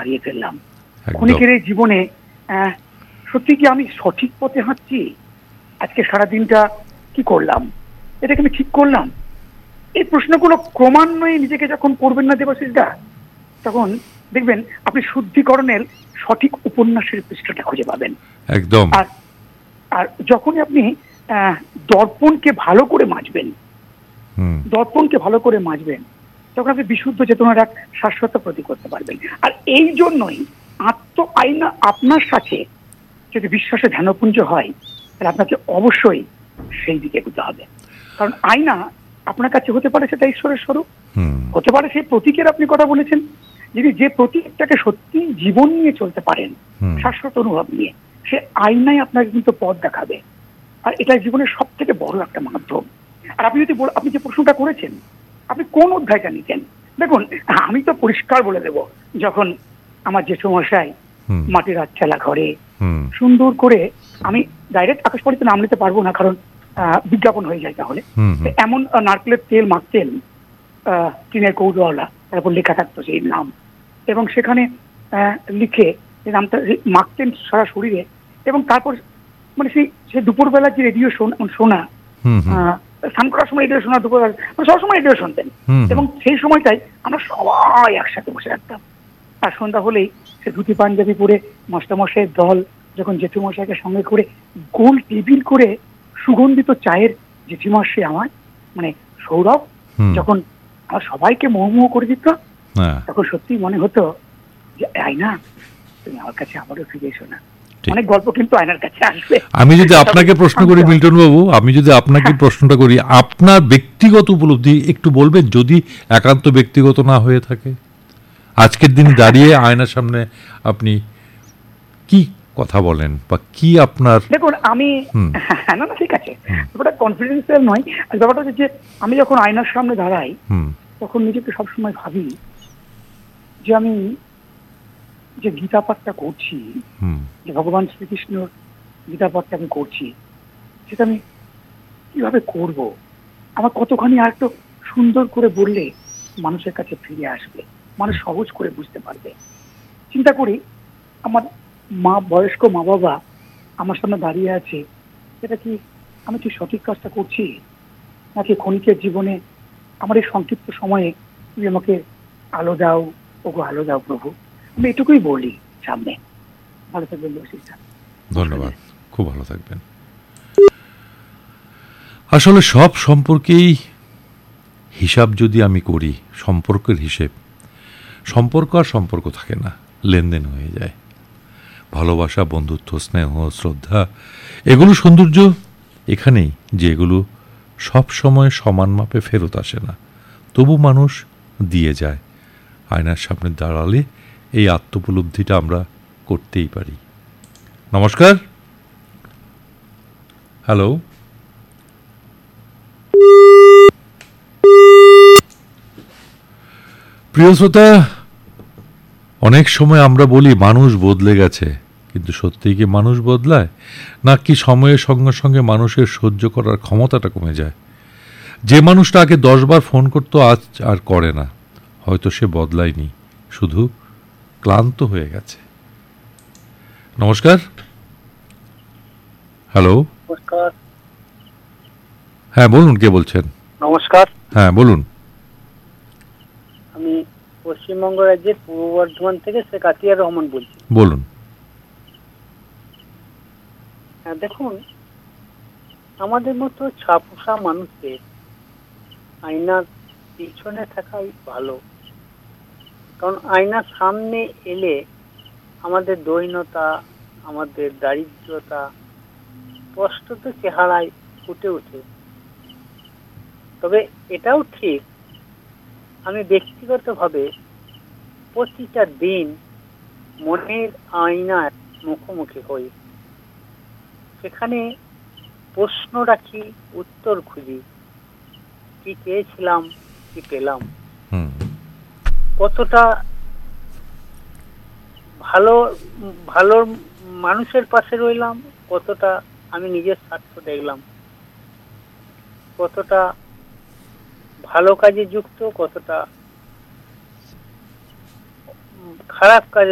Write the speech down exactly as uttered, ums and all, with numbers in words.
হারিয়ে ফেললাম। ক্ষণিকের এই জীবনে সত্যি কি আমি সঠিক পথে হাঁটছি? আজকে সারাদিনটা কি করলাম, এটাকে আমি ঠিক করলাম? এই প্রশ্নগুলো ক্রমান্বয়ে নিজেকে যখন করবেন না দেবাশিস দা, তখন দেখবেন আপনি শুদ্ধিকরণের সঠিক উপন্যাসের পৃষ্ঠাটা খুঁজে পাবেন। একদম। আর আর যখনই আপনি দর্পণকে ভালো করে মাজবেন, দর্পণকে ভালো করে মাজবেন তখন আপনি বিশুদ্ধ চেতনার এক শাশ্বত প্রতীক করতে পারবেন। আর এই জন্যই আত্ম আয়না আপনার সাথে যদি বিশ্বাসে ধ্যানপুঞ্জ হয়, তাহলে আপনাকে অবশ্যই সেই দিকে এগোতে হবে। কারণ আয়না আপনার কাছে হতে পারে সেটা ঈশ্বরের স্বরূপ, হতে পারে সেই প্রতীকের আপনি কথা বলেছেন, যদি যে প্রতীকটাকে সত্যি জীবন নিয়ে চলতে পারেন, শাশ্বত অনুভব নিয়ে, সে আয়নায় আপনাকে কিন্তু পথ দেখাবে। আর এটা জীবনের সব থেকে বড় একটা মাধ্যম। আর আপনি যদি আপনি যে প্রশ্নটা করেছেন, আপনি কোন অধ্যায়টা নিতেন, দেখুন আমি তো পরিষ্কার বলে দেব, যখন আমার জেঠুমশাই মাটির আচ্ছালা ঘরে সুন্দর করে, আমি ডাইরেক্ট আকাশবাণীতে নাম নিতে পারবো না কারণ বিজ্ঞাপন হয়ে যায়, তাহলে এমন নারকেলের তেল মাখতেন টিনের কৌটোওয়ালা, তারপর লেখা থাকতো সেই নাম, এবং সেখানে লিখে নামটা মাখতেন সারা শরীরে, এবং তারপর মানে সেই সে দুপুরবেলা যে রেডিও শোনা, স্নান করার সময় রেডিও শোনা, দুপুরবেলা মানে সবসময় রেডিও শুনতেন, এবং সেই সময়টাই আমরা সবাই একসাথে বসে থাকতাম। আর সন্ধ্যা হলেই সে ধুতি পাঞ্জাবি পরে মাস্টারমশাইয়ের দল যখন জেঠুমশাইকে সঙ্গে করে গোল টেবিল করে সুগন্ধিত চায়ের, জেঠিমশাই আমার মানে সৌরভ যখন আমার সবাইকে মোহমোহ করে দিত, তখন সত্যি মনে হতো যে আয়না তুমি আমার কাছে আবারও ফিরে এসো না। অনেক গল্প কিন্তু আয়নার কাছে আসবে। আমি যদি আপনাকে প্রশ্ন করি মিল্টন বাবু, আমি যদি আপনাকে প্রশ্নটা করি, আপনার ব্যক্তিগত উপলব্ধি একটু বলবেন, যদি একান্ত ব্যক্তিগত না হয়ে থাকে, আজকের দিনে দাঁড়িয়ে আয়নার সামনে আপনি কি কথা বলেন বা কি আপনার? দেখুন আমি না না ঠিক আছে, ব্যাপারটা কনফিডেন্সিয়াল নয়। ব্যাপারটা হচ্ছে যে আমি যখন আয়নার সামনে দাঁড়াই তখন নিজেকে সবসময় ভাবি যে আমি যে গীতা পাঠটা করছি, যে ভগবান শ্রীকৃষ্ণর গীতা পাঠটা আমি করছি, সেটা আমি কিভাবে করব, আমার কতখানি আর একটু সুন্দর করে বললে মানুষের কাছে ফিরে আসবে, মানুষ সহজ করে বুঝতে পারবে। চিন্তা করি আমার মা, বয়স্ক মা বাবা আমার সামনে দাঁড়িয়ে আছে, এটা কি আমি কি সঠিক কাজটা করছি, নাকি ক্ষণিকের জীবনে আমার এই সংক্ষিপ্ত সময়ে তুমি আমাকে আলো দাও, ওগো আলো দাও প্রভু, আমি এটুকুই বলি সামনে। ভালো থাকবেন। ধন্যবাদ, খুব ভালো থাকবেন। আসলে সব সম্পর্কেই হিসাব যদি আমি করি, সম্পর্কের হিসেব, সম্পর্ক আর সম্পর্ক থাকে না, লেনদেন হয়ে যায়। ভালোবাসা, বন্ধুত্ব, স্নেহ, শ্রদ্ধা, এগুলো সৌন্দর্য এখানেই যে এগুলো সব সময় সমান মাপে ফেরত আসে না, তবু মানুষ দিয়ে যায়। আয়নার সামনে দাঁড়ালে এই আত্মোপলব্ধিটা আমরা করতেই পারি। নমস্কার। হ্যালো, প্রিয় শ্রোতা, অনেক সময় আমরা বলি মানুষ বদলে গেছে, কিন্তু সত্যিই কি মানুষ বদলায়, নাকি সময়ের সঙ্গে সঙ্গে মানুষের সহ্য করার ক্ষমতাটা কমে যায়? যে মানুষটা আগে দশবার ফোন করতো আজ আর করে না, হয়তো সে বদলায়নি, শুধু ক্লান্ত হয়ে গেছে। নমস্কার। হ্যালো, নমস্কার। হ্যাঁ বলুন, কে বলছেন? নমস্কার। হ্যাঁ বলুন। আমি পশ্চিমবঙ্গ রাজ্যের পূর্ব বর্ধমান থেকে শেখ আতিয়ার রহমান বলছি। বলুন। হ্যাঁ দেখুন, আমাদের মতো ছাপোষা মানুষদের আয়নার পিছনে থাকাই ভালো, কারণ আয়নার সামনে এলে আমাদের দৈন্যতা, আমাদের দারিদ্রতা স্পষ্টত চেহারায় ফুটে ওঠে। তবে এটাও ঠিক, আমি ব্যক্তিগতভাবে প্রতিটা দিন মনের আয়নার মুখোমুখি হই, সেখানে প্রশ্ন রাখি, উত্তর খুঁজি, কি চেয়েছিলাম, কি পেলাম, কতটা ভালো ভালো মানুষের পাশে রইলাম, কতটা আমি নিজের স্বার্থ দেখলাম, কতটা ভালো কাজে যুক্ত, কতটা খারাপ কাজে